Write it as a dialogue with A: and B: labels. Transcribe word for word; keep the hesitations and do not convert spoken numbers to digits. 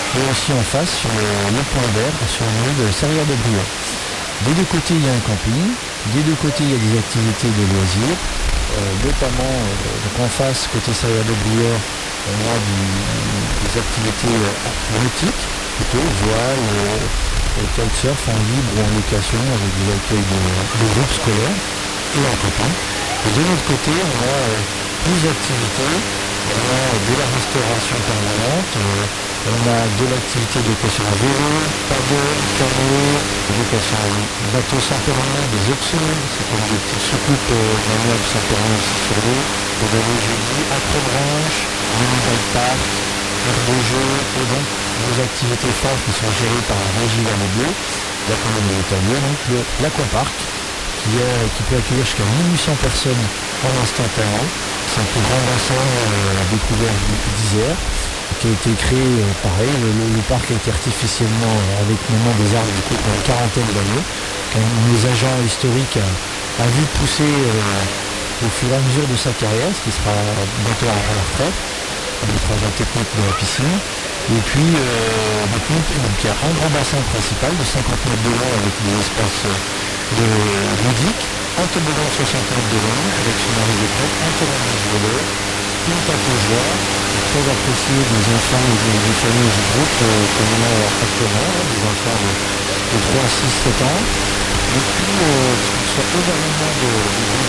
A: et aussi en face sur le, le point vert, sur le mur de Serrières-de-Briord. Des deux côtés, il y a un camping, des deux côtés, il y a des activités de loisirs, euh, notamment euh, donc en face, côté Serrières-de-Briord, on a du, des activités nautiques, plutôt voile, euh, kitesurf en libre ou en location avec des accueils de, de groupes scolaires et en camping. Et de l'autre côté, on a euh, plus d'activités, on a de la restauration permanente, euh, on a de l'activité de location à vélo, paddle, canoë, location à bateau sans permis, des options, c'est comme des petites soucoupes euh, maniables sans permis aussi sur l'eau. Vous avez jeudi acrobranche, mini park, aire de jeu et donc vos activités phares qui sont gérées par la régie Vallée Bleue, la commune de l'Étalier, donc l'aquapark qui, qui peut accueillir jusqu'à mille huit cents personnes en instantané. C'est un plus grand bassin euh, découvert d'Isère, qui a été créé, euh, pareil, le, le parc a été artificiellement, euh, avec maintenant des arbres du coup, pour une quarantaine d'années, qu'un de nos agents historiques a, a vu pousser euh, au fur et à mesure de sa carrière, ce qui sera bientôt à la retraite, les travaux techniques de la piscine. Et puis, euh, donc, donc, il y a un grand bassin principal de cinquante mètres de long avec des espaces de ludiques, un toboggan de soixante mètres de long avec son arrivée prête, un terrain de vélo, une tapaugeoire, très apprécié des enfants et des, des familles et des groupes euh, que l'on a actuellement, hein, des enfants de, de trois, six, sept ans. Et puis, euh, soit énormément de, de groupes